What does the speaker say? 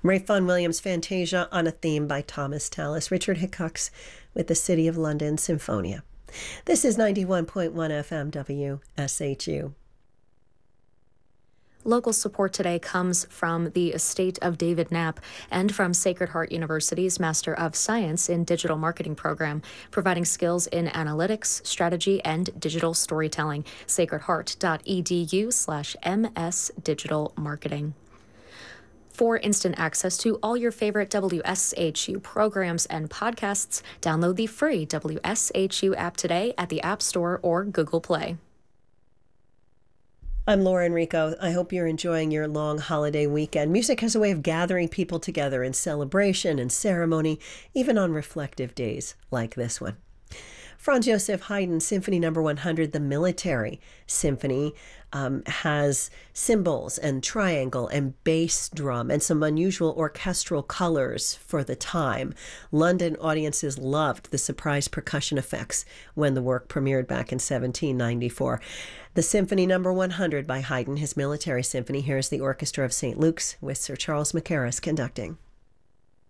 Ray Vaughan Williams' Fantasia on a theme by Thomas Tallis. Richard Hickox with the City of London Symphonia. This is 91.1 FM WSHU. Local support today comes from the estate of David Knapp and from Sacred Heart University's Master of Science in Digital Marketing program, providing skills in analytics, strategy, and digital storytelling. sacredheart.edu/MS Digital Marketing. For instant access to all your favorite WSHU programs and podcasts, download the free WSHU app today at the App Store or Google Play. I'm Laura Enrico. I hope you're enjoying your long holiday weekend. Music has a way of gathering people together in celebration and ceremony, even on reflective days like this one. Franz Joseph Haydn Symphony No. 100, the Military Symphony, has cymbals and triangle and bass drum and some unusual orchestral colors for the time. London audiences loved the surprise percussion effects when the work premiered back in 1794. The Symphony No. 100 by Haydn, his Military Symphony. Here's the Orchestra of St. Luke's with Sir Charles Mackerras conducting.